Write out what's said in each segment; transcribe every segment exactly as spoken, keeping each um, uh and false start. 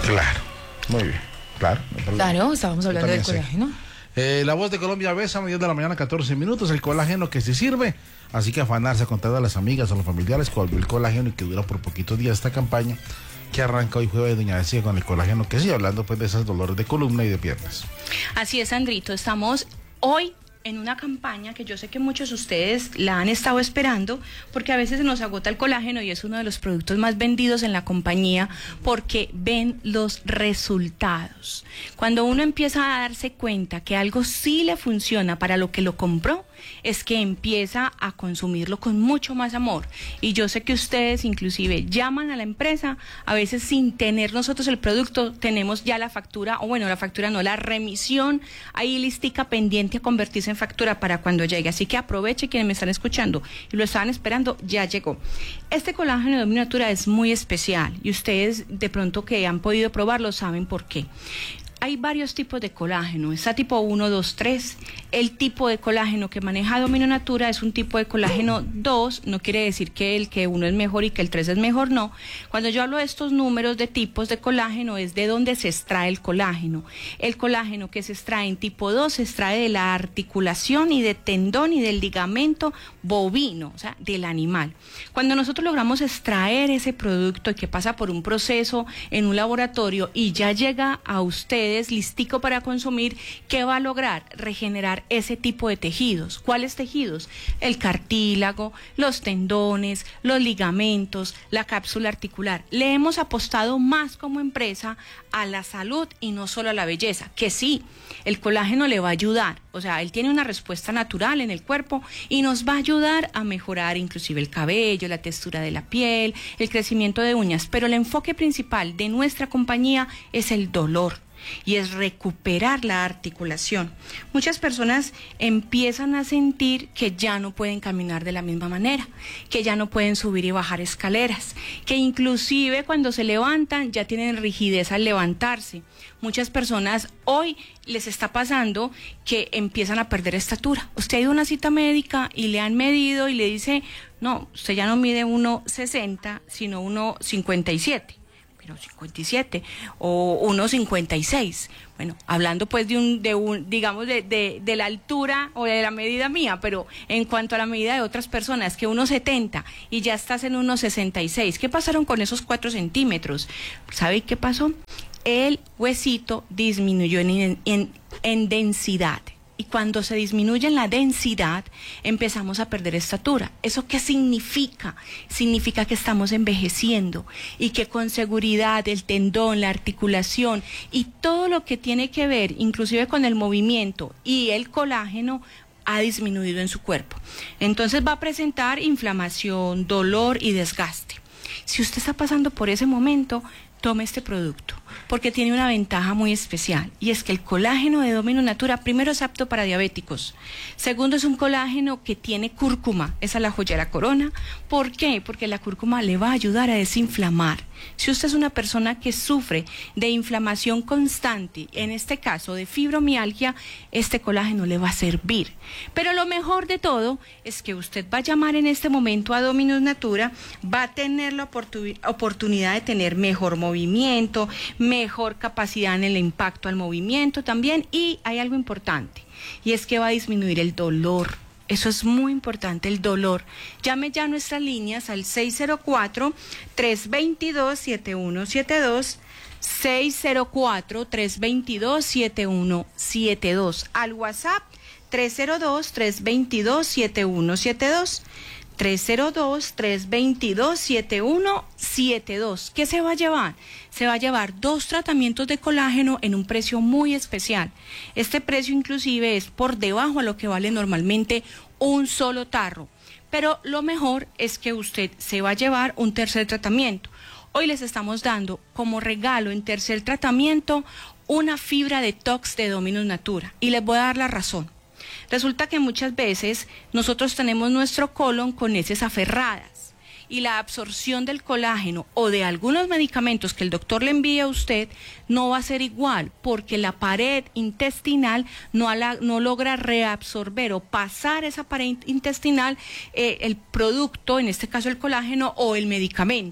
Claro, muy bien, claro. Claro, estábamos hablando del colágeno. Eh, la Voz de Colombia, Besa, media de la mañana, catorce minutos, el colágeno que sí sirve, así que afanarse a contar a las amigas, a los familiares, con el colágeno y que dura por poquitos días esta campaña que arranca hoy jueves, doña Decía, con el colágeno que sí, hablando pues de esos dolores de columna y de piernas. Así es, Sandrito, estamos hoy en una campaña que yo sé que muchos de ustedes la han estado esperando, porque a veces se nos agota el colágeno y es uno de los productos más vendidos en la compañía porque ven los resultados. Cuando uno empieza a darse cuenta que algo sí le funciona para lo que lo compró, es que empieza a consumirlo con mucho más amor. Y yo sé que ustedes inclusive llaman a la empresa, a veces sin tener nosotros el producto, tenemos ya la factura, o bueno, la factura no, la remisión ahí listica pendiente a convertirse en factura para cuando llegue. Así que aproveche quienes me están escuchando y lo estaban esperando, ya llegó. Este colágeno de Domino Natura es muy especial y ustedes de pronto que han podido probarlo saben por qué. Hay varios tipos de colágeno, está tipo uno, dos, tres. El tipo de colágeno que maneja Domino Natura es un tipo de colágeno dos, no quiere decir que el que uno es mejor y que el tres es mejor, no. Cuando yo hablo de estos números de tipos de colágeno es de dónde se extrae el colágeno. El colágeno que se extrae en tipo dos se extrae de la articulación y de tendón y del ligamento bovino, o sea, del animal. Cuando nosotros logramos extraer ese producto que pasa por un proceso en un laboratorio y ya llega a usted listico para consumir, ¿qué va a lograr? Regenerar ese tipo de tejidos. ¿Cuáles tejidos? El cartílago, los tendones, los ligamentos, la cápsula articular. Le hemos apostado más como empresa a la salud y no solo a la belleza, que sí, el colágeno le va a ayudar, o sea, él tiene una respuesta natural en el cuerpo y nos va a ayudar a mejorar inclusive el cabello, la textura de la piel, el crecimiento de uñas, pero el enfoque principal de nuestra compañía es el dolor. Y es recuperar la articulación. Muchas personas empiezan a sentir que ya no pueden caminar de la misma manera, que ya no pueden subir y bajar escaleras, que inclusive cuando se levantan ya tienen rigidez al levantarse. Muchas personas hoy les está pasando que empiezan a perder estatura. Usted ha ido a una cita médica y le han medido y le dice, no, usted ya no mide uno sesenta, sino uno cincuenta y siete. cincuenta y siete o uno cincuenta y seis. Bueno, hablando pues de un, de un digamos de, de, de la altura o de la medida mía, pero en cuanto a la medida de otras personas, que uno setenta y ya estás en uno sesenta y seis, ¿qué pasaron con esos cuatro centímetros? ¿Sabe qué pasó? El huesito disminuyó en, en, en densidad. Y cuando se disminuye en la densidad, empezamos a perder estatura. ¿Eso qué significa? Significa que estamos envejeciendo y que con seguridad el tendón, la articulación y todo lo que tiene que ver, inclusive con el movimiento y el colágeno, ha disminuido en su cuerpo. Entonces va a presentar inflamación, dolor y desgaste. Si usted está pasando por ese momento, tome este producto, porque tiene una ventaja muy especial, y es que el colágeno de Domino Natura, primero, es apto para diabéticos. Segundo, es un colágeno que tiene cúrcuma, esa es la joya de la corona. ¿Por qué? Porque la cúrcuma le va a ayudar a desinflamar. Si usted es una persona que sufre de inflamación constante, en este caso de fibromialgia, este colágeno le va a servir. Pero lo mejor de todo es que usted va a llamar en este momento a Domino Natura, va a tener la oportun- oportunidad de tener mejor movimiento, mejor capacidad en el impacto al movimiento también, y hay algo importante, y es que va a disminuir el dolor. Eso es muy importante, el dolor. Llame ya a nuestras líneas al seis cero cuatro, tres dos dos, siete uno siete dos, seis cero cuatro, tres dos dos, siete uno siete dos, al WhatsApp tres cero dos, tres dos dos, siete uno siete dos, tres cero dos, tres dos dos, siete uno siete dos. ¿Qué se va a llevar? Se va a llevar dos tratamientos de colágeno en un precio muy especial. Este precio inclusive es por debajo a lo que vale normalmente un solo tarro. Pero lo mejor es que usted se va a llevar un tercer tratamiento. Hoy les estamos dando como regalo en tercer tratamiento una fibra detox de Domino Natura. Y les voy a dar la razón. Resulta que muchas veces nosotros tenemos nuestro colon con heces aferradas y la absorción del colágeno o de algunos medicamentos que el doctor le envía a usted no va a ser igual, porque la pared intestinal no, la, no logra reabsorber o pasar esa pared intestinal eh, el producto, en este caso el colágeno o el medicamento.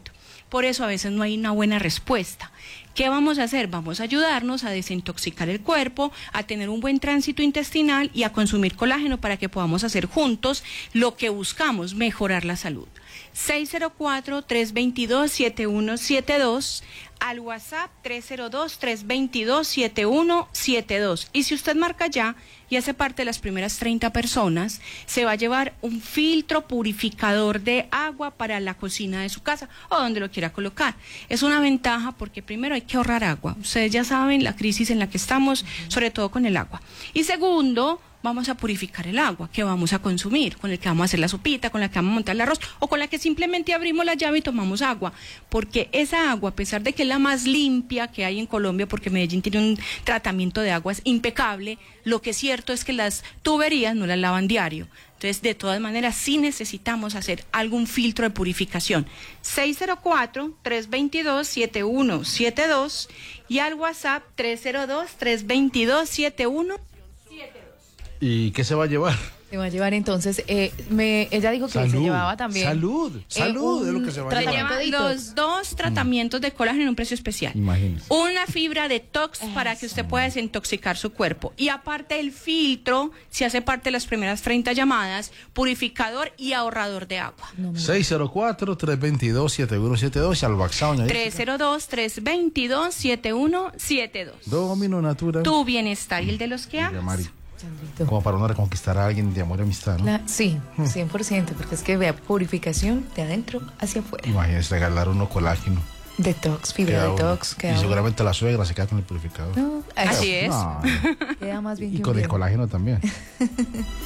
Por eso a veces no hay una buena respuesta. ¿Qué vamos a hacer? Vamos a ayudarnos a desintoxicar el cuerpo, a tener un buen tránsito intestinal y a consumir colágeno para que podamos hacer juntos lo que buscamos, mejorar la salud. seis cero cuatro, tres dos dos, siete uno siete dos, al WhatsApp tres cero dos, tres dos dos, siete uno siete dos. Y si usted marca ya y hace parte de las primeras treinta personas, se va a llevar un filtro purificador de agua para la cocina de su casa o donde lo quiera colocar. Es una ventaja porque primero hay que ahorrar agua. Ustedes ya saben la crisis en la que estamos, sobre todo con el agua. Y segundo, vamos a purificar el agua que vamos a consumir, con el que vamos a hacer la sopita, con la que vamos a montar el arroz o con la que simplemente abrimos la llave y tomamos agua, porque esa agua, a pesar de que es la más limpia que hay en Colombia, porque Medellín tiene un tratamiento de aguas impecable, lo que es cierto es que las tuberías no las lavan diario. Entonces, de todas maneras, sí necesitamos hacer algún filtro de purificación. seis cero cuatro, tres dos dos, siete uno siete dos y al WhatsApp tres cero dos, tres dos dos, siete uno siete dos. ¿Y qué se va a llevar? Se va a llevar entonces, eh, me, ella dijo que Salud, se llevaba también. Salud, salud eh, es lo que se va a Se llevar. lleva los dos tratamientos de colágeno en un precio especial. Imagínese. Una fibra detox para que usted pueda desintoxicar su cuerpo. Y aparte el filtro, si hace parte de las primeras treinta llamadas, purificador y ahorrador de agua. seis cero cuatro, tres dos dos, siete uno siete dos y al WhatsApp. doña tres cero dos, tres dos dos, siete uno siete dos. Domino Natura. Tu bienestar y el de los que Oiga, amas. Mari, Sandrito. como para uno reconquistar a alguien de amor y amistad, ¿no? La- sí, cien por ciento, porque es que vea purificación de adentro hacia afuera. Imagínese regalar uno colágeno. Detox, fibra Queda uno. detox, Y queda, seguramente la suegra se queda con el purificador. no, Así es. No, queda más bien y que un con el viejo. colágeno también.